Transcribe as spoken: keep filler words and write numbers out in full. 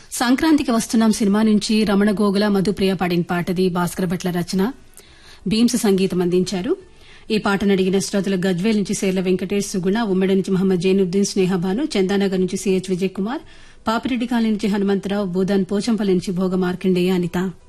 సంక్రాంతికి వస్తున్నాం సినిమా నుంచి రమణ గోగుల మధుప్రియ పాడిన పాటది భాస్కర్ భట్ల రచన భీమ్స్ సంగీతం అందించారు. ఈ పాటను అడిగిన శ్రోతలు గజ్వేల్ నుంచి సేర్ల వెంకటేష్ సుగుణ, ఉమ్మడి నుంచి మహమ్మద్ జైనుద్దీన్ స్నేహబాను, చందానగర్ నుంచి సిహెచ్ విజయ్ కుమార్, పాపిరెడ్డి కాలనీ నుంచి హనుమంతరావు, బూదాన్ పోచంపల్లి నుంచి భోగ మార్కండేయ అనిత.